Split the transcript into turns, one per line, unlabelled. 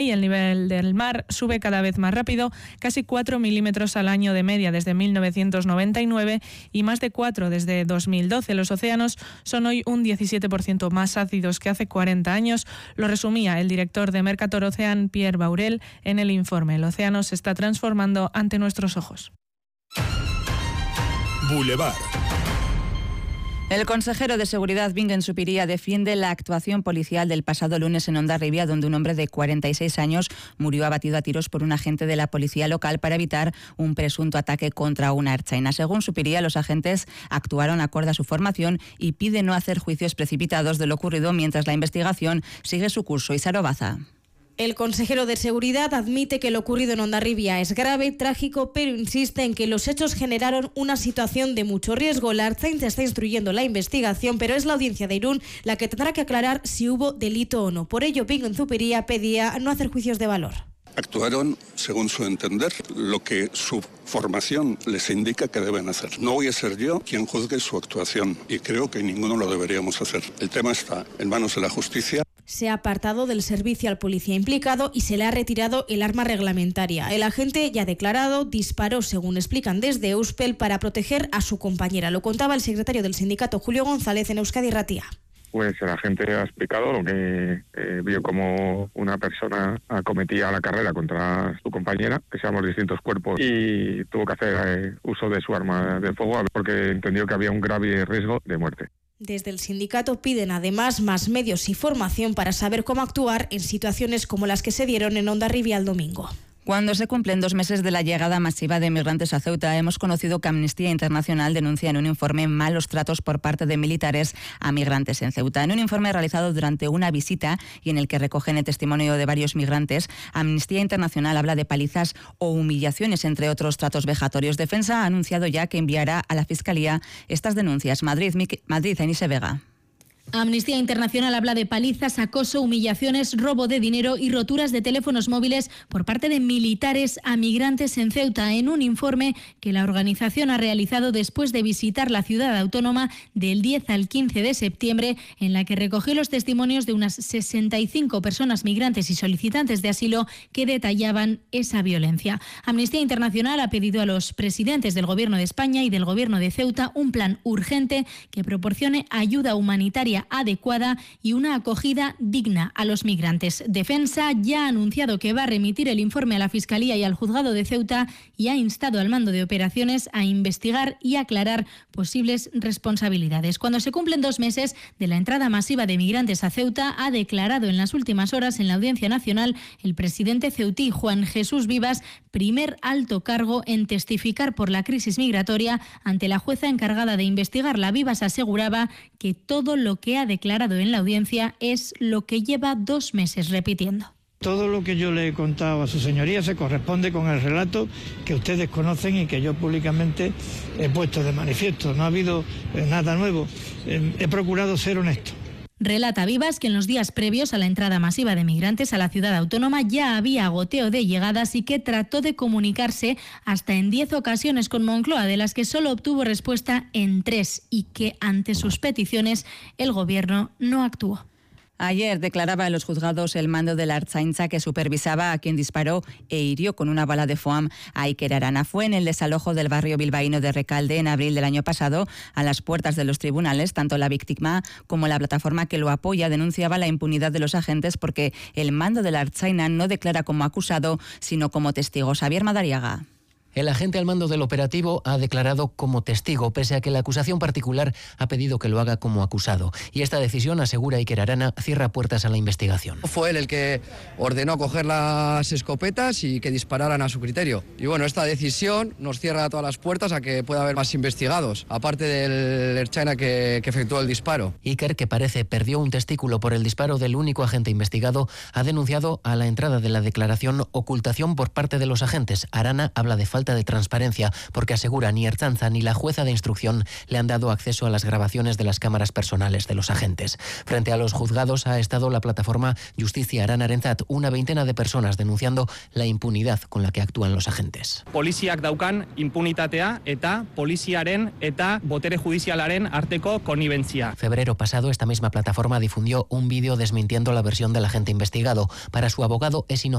y el nivel del mar sube cada vez más rápido, casi 4 milímetros al año de media desde 1999 y más de 4 desde 2012. Los océanos son hoy un 17% más ácidos que hace 40 años, lo resumía el director de Mercator Ocean, Pierre Baurel, en el informe. El océano se está transformando ante nuestros ojos.
Boulevard.
El consejero de Seguridad, Bingen Zupiria, defiende la actuación policial del pasado lunes en Hondarribia, donde un hombre de 46 años murió abatido a tiros por un agente de la policía local para evitar un presunto ataque contra una ertzaina. Según Zupiria, los agentes actuaron acorde a su formación y pide no hacer juicios precipitados de lo ocurrido mientras la investigación sigue su curso. Isaro Baza.
El consejero de Seguridad admite que lo ocurrido en Hondarribia es grave, trágico, pero insiste en que los hechos generaron una situación de mucho riesgo. La Ertzaintza está instruyendo la investigación, pero es la audiencia de Irún la que tendrá que aclarar si hubo delito o no. Por ello, Bingen Zupiria pedía no hacer juicios de valor.
Actuaron según su entender, lo que su formación les indica que deben hacer. No voy a ser yo quien juzgue su actuación y creo que ninguno lo deberíamos hacer. El tema está en manos de la justicia.
Se ha apartado del servicio al policía implicado y se le ha retirado el arma reglamentaria. El agente, ya declarado, disparó, según explican desde Euspel, para proteger a su compañera. Lo contaba el secretario del sindicato, Julio González, en Euskadi Ratia.
Pues el agente ha explicado lo que vio como una persona acometía la carrera contra su compañera, que seamos distintos cuerpos, y tuvo que hacer uso de su arma de fuego porque entendió que había un grave riesgo de muerte.
Desde el sindicato piden además más medios y formación para saber cómo actuar en situaciones como las que se dieron en Hondarribia el domingo.
Cuando se cumplen 2 meses de la llegada masiva de migrantes a Ceuta, hemos conocido que Amnistía Internacional denuncia en un informe malos tratos por parte de militares a migrantes en Ceuta. En un informe realizado durante una visita y en el que recogen el testimonio de varios migrantes, Amnistía Internacional habla de palizas o humillaciones, entre otros tratos vejatorios. Defensa ha anunciado ya que enviará a la Fiscalía estas denuncias. Madrid, Enise Vega.
Amnistía Internacional habla de palizas, acoso, humillaciones, robo de dinero y roturas de teléfonos móviles por parte de militares a migrantes en Ceuta, en un informe que la organización ha realizado después de visitar la ciudad autónoma del 10 al 15 de septiembre, en la que recogió los testimonios de unas 65 personas migrantes y solicitantes de asilo que detallaban esa violencia. Amnistía Internacional ha pedido a los presidentes del Gobierno de España y del Gobierno de Ceuta un plan urgente que proporcione ayuda humanitaria adecuada y una acogida digna a los migrantes. Defensa ya ha anunciado que va a remitir el informe a la Fiscalía y al Juzgado de Ceuta y ha instado al mando de operaciones a investigar y aclarar posibles responsabilidades. Cuando se cumplen 2 meses de la entrada masiva de migrantes a Ceuta, ha declarado en las últimas horas en la Audiencia Nacional el presidente ceutí, Juan Jesús Vivas, primer alto cargo en testificar por la crisis migratoria ante la jueza encargada de investigarla. Vivas aseguraba que todo lo que ha declarado en la audiencia es lo que lleva 2 meses repitiendo.
Todo lo que yo le he contado a su señoría se corresponde con el relato que ustedes conocen y que yo públicamente he puesto de manifiesto. No ha habido nada nuevo. He procurado ser honesto.
Relata Vivas que en los días previos a la entrada masiva de migrantes a la ciudad autónoma ya había goteo de llegadas y que trató de comunicarse hasta en 10 ocasiones con Moncloa, de las que solo obtuvo respuesta en 3 y que ante sus peticiones el gobierno no actuó.
Ayer declaraba en los juzgados el mando de la Ertzaintza que supervisaba a quien disparó e hirió con una bala de foam a Iker Arana. Fue en el desalojo del barrio bilbaíno de Recalde en abril del año pasado. A las puertas de los tribunales, tanto la víctima como la plataforma que lo apoya denunciaba la impunidad de los agentes porque el mando de la Ertzaintza no declara como acusado, sino como testigo. Xavier Madariaga.
El agente al mando del operativo ha declarado como testigo, pese a que la acusación particular ha pedido que lo haga como acusado. Y esta decisión, asegura Iker Arana, cierra puertas a la investigación.
Fue él el que ordenó coger las escopetas y que dispararan a su criterio. Y bueno, esta decisión nos cierra todas las puertas a que pueda haber más investigados, aparte del ertzaina que efectuó el disparo.
Iker, que parece perdió un testículo por el disparo del único agente investigado, ha denunciado a la entrada de la declaración ocultación por parte de los agentes. Arana habla de falta de transparencia porque asegura ni Ertzaintza ni la jueza de instrucción le han dado acceso a las grabaciones de las cámaras personales de los agentes. Frente a los juzgados ha estado la plataforma Justicia Aranarentzat, una veintena de personas denunciando la impunidad con la que actúan los agentes.
Poliziak daukan impunitatea eta poliziaren eta botere judizialaren arteko connibentzia.
Febrero pasado, esta misma plataforma difundió un vídeo desmintiendo la versión del agente investigado. Para su abogado es inocente